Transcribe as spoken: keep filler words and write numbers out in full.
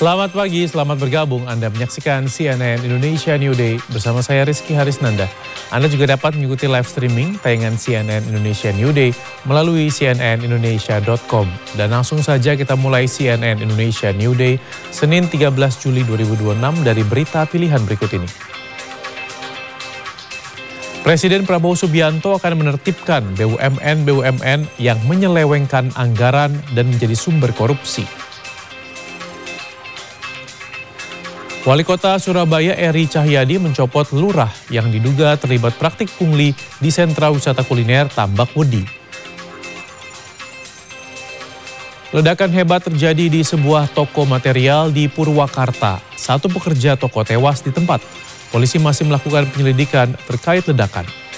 Selamat pagi, selamat bergabung. Anda menyaksikan C N N Indonesia New Day bersama saya Rizky Harisnanda. Anda juga dapat mengikuti live streaming tayangan C N N Indonesia New Day melalui c n n indonesia dot com. Dan langsung saja kita mulai C N N Indonesia New Day Senin tiga belas Juli dua ribu dua puluh enam dari berita pilihan berikut ini. Presiden Prabowo Subianto akan menertibkan B U M N-B U M N yang menyelewengkan anggaran dan menjadi sumber korupsi. Wali Kota Surabaya Eri Cahyadi mencopot lurah yang diduga terlibat praktik pungli di sentra wisata kuliner Tambak Wedi. Ledakan hebat terjadi di sebuah toko material di Purwakarta. Satu pekerja toko tewas di tempat. Polisi masih melakukan penyelidikan terkait ledakan.